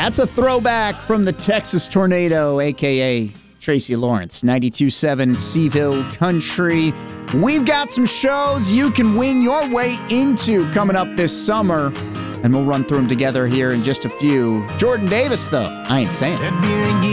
That's a throwback from the Texas Tornado, a.k.a. Tracy Lawrence, 92.7 Seville Country. We've got some shows you can wing your way into coming up this summer, and we'll run through them together here in just a few. Jordan Davis, though, I ain't saying it.